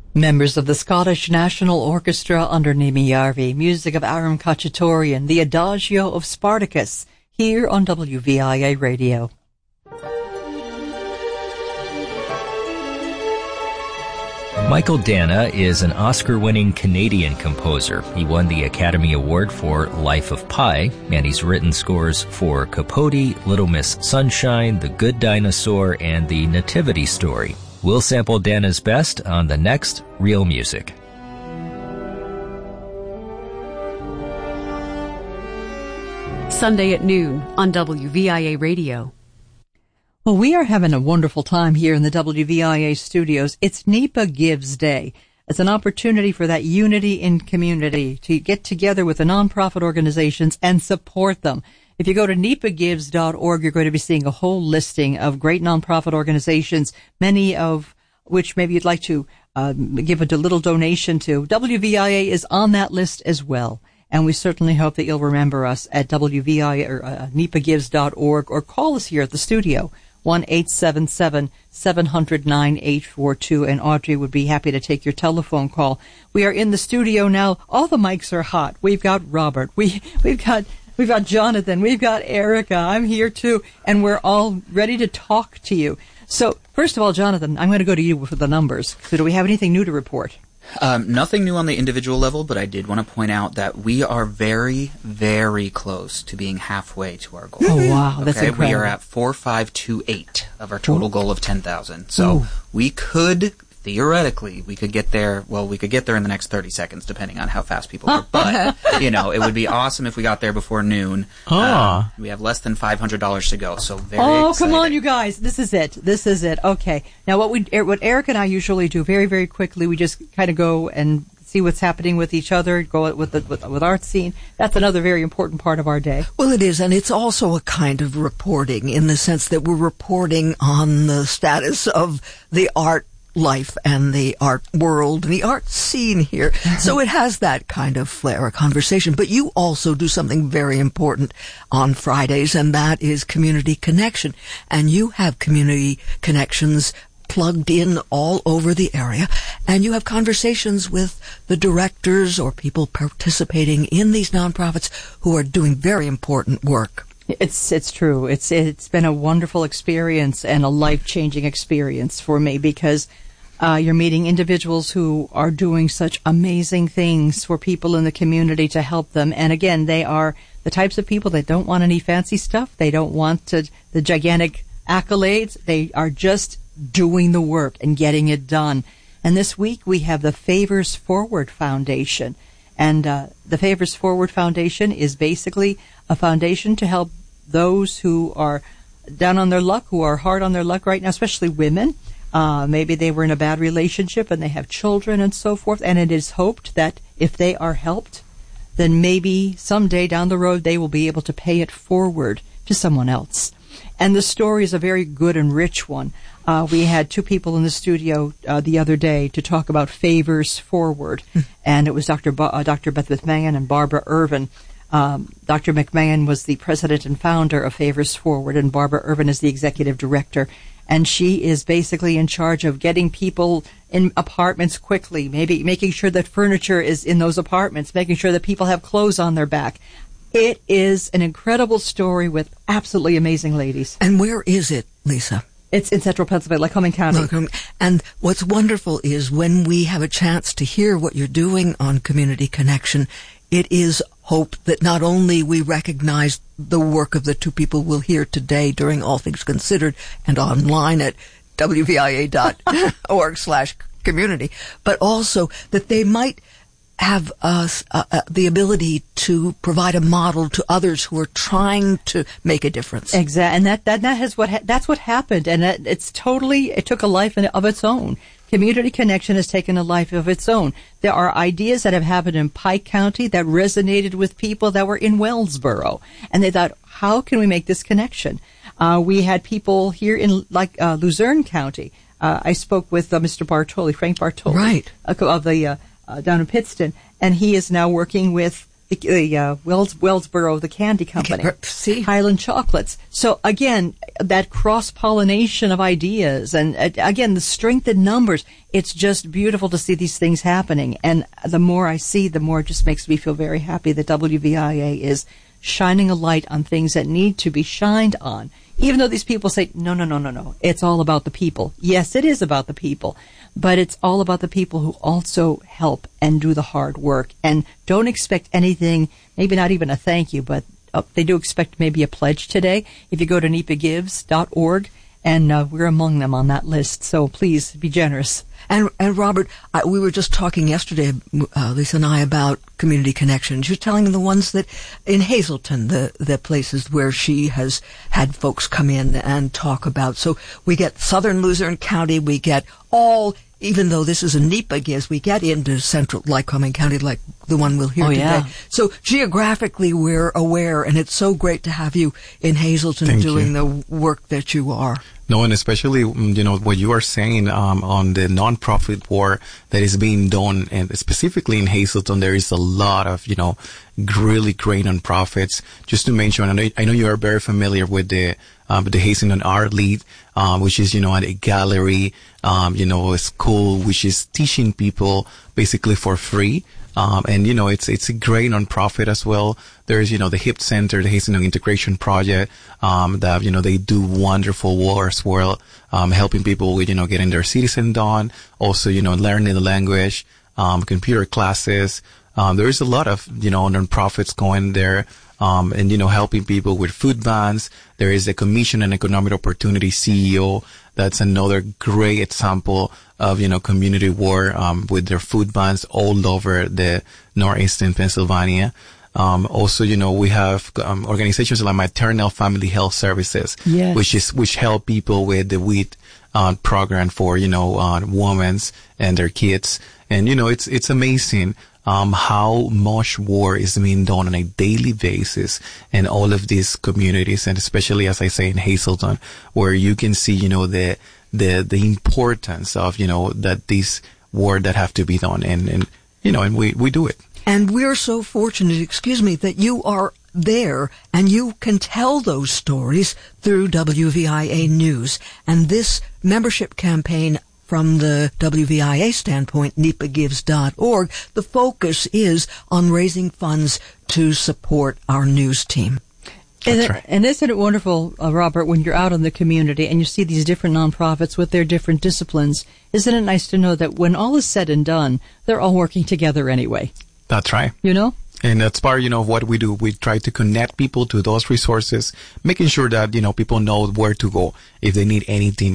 Members of the Scottish National Orchestra under Naoimh Yarvi, music of Aram Khachaturian, the Adagio of Spartacus, here on WVIA Radio. Michael Dana is an Oscar-winning Canadian composer. He won the Academy Award for Life of Pi, and he's written scores for Capote, Little Miss Sunshine, The Good Dinosaur, and The Nativity Story. We'll sample Dana's best on the next Real Music. Sunday at noon on WVIA Radio. Well, we are having a wonderful time here in the WVIA studios. It's NEPA Gives Day. It's an opportunity for that unity in community to get together with the nonprofit organizations and support them. If you go to nepagives.org, you're going to be seeing a whole listing of great nonprofit organizations, many of which maybe you'd like to give a little donation to. WVIA is on that list as well. And we certainly hope that you'll remember us at WVIA or nepagives.org, or call us here at the studio, 1-877-700-9842, and Audrey would be happy to take your telephone call. We are in the studio now. All the mics are hot. We've got Robert. We've got Jonathan. We've got Erica. I'm here too. And we're all ready to talk to you. So, first of all, Jonathan, I'm going to go to you for the numbers. So do we have anything new to report? Nothing new on the individual level, but I did want to point out that we are very, very close to being halfway to our goal. Oh, wow. That's incredible. We are at 4,528 of our total goal of 10,000. So we could... Theoretically, we could get there. Well, we could get there in the next 30 seconds, depending on how fast people are. But, it would be awesome if we got there before noon. We have less than $500 to go, so very excited. Come on, you guys. This is it. Okay. Now, what Eric and I usually do very, very quickly, we just kind of go and see what's happening with each other, go with our scene. That's another very important part of our day. Well, it is, and it's also a kind of reporting in the sense that we're reporting on the status of the art life and the art world and the art scene here. So it has that kind of flair, a conversation. But you also do something very important on Fridays, and that is Community Connection. And you have community connections plugged in all over the area, and you have conversations with the directors or people participating in these nonprofits who are doing very important work. It's true. It's been a wonderful experience and a life-changing experience for me, because you're meeting individuals who are doing such amazing things for people in the community to help them. And again, they are the types of people that don't want any fancy stuff. They don't want the gigantic accolades. They are just doing the work and getting it done. And this week we have the Favors Forward Foundation. And the Favors Forward Foundation is basically a foundation to help those who are down on their luck, who are hard on their luck right now, especially women. Maybe they were in a bad relationship and they have children and so forth. And it is hoped that if they are helped, then maybe someday down the road they will be able to pay it forward to someone else. And the story is a very good and rich one. We had two people in the studio the other day to talk about Favors Forward, and it was Dr. Beth McMahon and Barbara Irvin. Dr. McMahon was the president and founder of Favors Forward, and Barbara Irvin is the executive director. And she is basically in charge of getting people in apartments quickly, maybe making sure that furniture is in those apartments, making sure that people have clothes on their back. It is an incredible story with absolutely amazing ladies. And where is it, Lisa? It's in central Pennsylvania, Lycoming County. And what's wonderful is when we have a chance to hear what you're doing on Community Connection, it is hope that not only we recognize the work of the two people we'll hear today during All Things Considered and online at wvia.org/community, but also that they might have the ability to provide a model to others who are trying to make a difference. Exactly, and that's what happened, and it took a life of its own. Community Connection has taken a life of its own. There are ideas that have happened in Pike County that resonated with people that were in Wellsboro, and they thought, how can we make this connection? We had people here in Luzerne County. I spoke with Mr. Bartoli, Frank Bartoli, right, of the down in Pittston, and he is now working with Wellsboro, the candy company. See? Highland Chocolates. So again, that cross-pollination of ideas and again, the strength in numbers. It's just beautiful to see these things happening. And the more I see, the more it just makes me feel very happy that WVIA is shining a light on things that need to be shined on. Even though these people say, no, it's all about the people. Yes, it is about the people, but it's all about the people who also help and do the hard work and don't expect anything, maybe not even a thank you, but they do expect maybe a pledge today. If you go to nipagives.org, and we're among them on that list, so please be generous. And Robert, we were just talking yesterday, Lisa and I, about community connections. You're telling me the ones that in Hazleton, the places where she has had folks come in and talk about. So we get southern Luzerne County, we get all, even though this is a NEPA Gives, we get into central Lycoming County, like the one we'll hear today. Yeah. So geographically, we're aware, and it's so great to have you in Hazleton doing the work that you are. No, and especially, what you are saying on the nonprofit work that is being done, and specifically in Hazleton, there is a lot of, really great nonprofits. Just to mention, I know you are very familiar with the Hazleton Art League, which is, a gallery, a school which is teaching people basically for free. And it's a great nonprofit as well. There's, the HIP Center, the Hazleton Integration Project, that, they do wonderful work as well, helping people with, getting their citizen done. Also, learning the language, computer classes. There is a lot of, nonprofits going there, and, helping people with food banks. There is a Commission and Economic Opportunity CEO. That's another great example of, community work, with their food banks all over the northeastern Pennsylvania. Also, we have, organizations like Maternal Family Health Services, yes, which help people with the WHEAT, program for, women and their kids. And, it's amazing, how much work is being done on a daily basis in all of these communities, and especially, as I say, in Hazleton, where you can see, the importance of, that this work that have to be done, and we do it. And we're so fortunate, that you are there and you can tell those stories through WVIA News. And this membership campaign, from the WVIA standpoint, nipagives.org, the focus is on raising funds to support our news team. And isn't it wonderful, Robert, when you're out in the community and you see these different nonprofits with their different disciplines, isn't it nice to know that when all is said and done, they're all working together anyway? That's right. And that's part, of what we do. We try to connect people to those resources, making sure that, people know where to go if they need anything,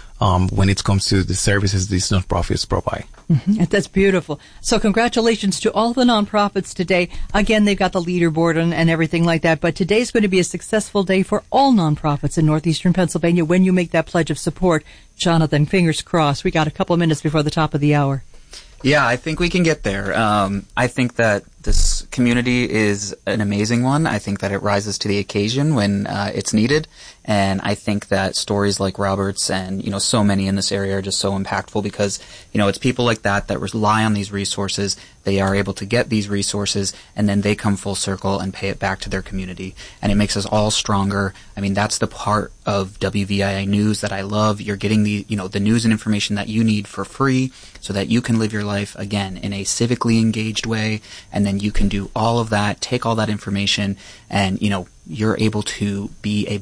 when it comes to the services these nonprofits provide. Mm-hmm. That's beautiful. So congratulations to all the nonprofits today. Again, they've got the leaderboard and everything like that, but today's going to be a successful day for all nonprofits in northeastern Pennsylvania when you make that pledge of support. Jonathan, fingers crossed. We got a couple of minutes before the top of the hour. Yeah, I think we can get there. I think that this community is an amazing one. I think that it rises to the occasion when it's needed. And I think that stories like Robert's and, so many in this area are just so impactful because, it's people like that rely on these resources. They are able to get these resources and then they come full circle and pay it back to their community. And it makes us all stronger. I mean, that's the part of WVIA News that I love. You're getting the news and information that you need for free so that you can live your life, again, in a civically engaged way. And then you can do all of that, take all that information, and, you're able to be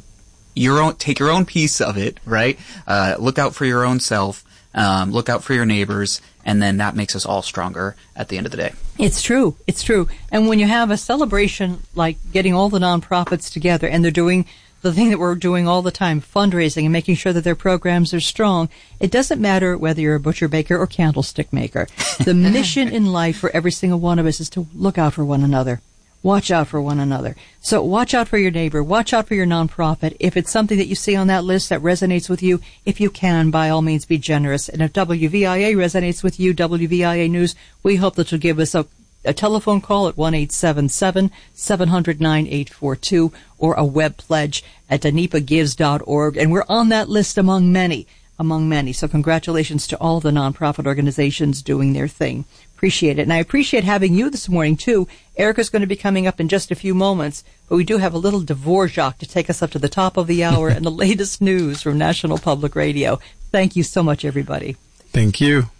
take your own piece of it, right? Look out for your own self, look out for your neighbors, and then that makes us all stronger at the end of the day. It's true. It's true. And when you have a celebration like getting all the nonprofits together and they're doing the thing that we're doing all the time, fundraising and making sure that their programs are strong, it doesn't matter whether you're a butcher, baker, or candlestick maker. The mission in life for every single one of us is to look out for one another. Watch out for one another. So watch out for your neighbor. Watch out for your nonprofit. If it's something that you see on that list that resonates with you, if you can, by all means, be generous. And if WVIA resonates with you, WVIA News, we hope that you'll give us a telephone call at 1-877-700-9842 or a web pledge at nipagives.org. And we're on that list among many. among many. So congratulations to all the nonprofit organizations doing their thing. Appreciate it. And I appreciate having you this morning, too. Erica's going to be coming up in just a few moments, but we do have a little Dvorak to take us up to the top of the hour and the latest news from National Public Radio. Thank you so much, everybody. Thank you.